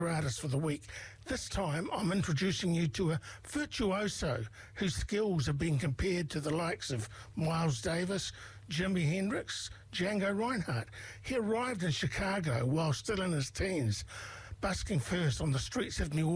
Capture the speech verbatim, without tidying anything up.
artist for the week. This time I'm introducing you to a virtuoso whose skills have been compared to the likes of Miles Davis, Jimi Hendrix, Django Reinhardt. He arrived in Chicago while still in his teens, busking first on the streets of New Orleans.